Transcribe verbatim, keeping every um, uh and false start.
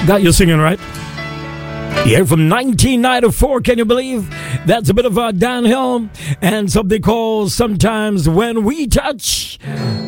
Got you singing, right? Yeah, from nineteen ninety-four, can you believe? That's a bit of a downhill and something called Sometimes When We Touch.